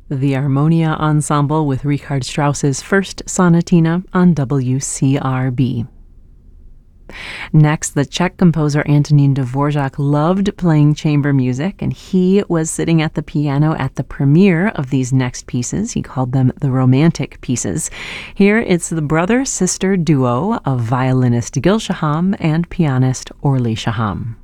The Armonia Ensemble with Richard Strauss's First Sonatina on WCRB. Next, the Czech composer Antonín Dvořák loved playing chamber music, and he was sitting at the piano at the premiere of these next pieces. He called them the Romantic Pieces. Here, it's the brother-sister duo of violinist Gil Shaham and pianist Orly Shaham.